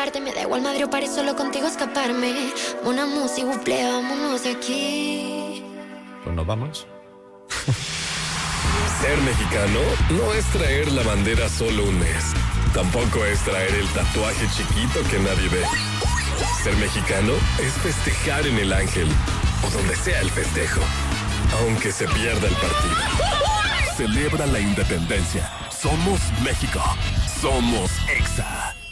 parte. Me da igual madre o paré, solo contigo escaparme. Una música, buple, vámonos de aquí. Pues nos vamos. Ser mexicano no es traer la bandera solo un mes. Tampoco es traer el tatuaje chiquito que nadie ve. Ser mexicano es festejar en el Ángel o donde sea el festejo, aunque se pierda el partido. Celebra la independencia. Somos México. Somos Exa.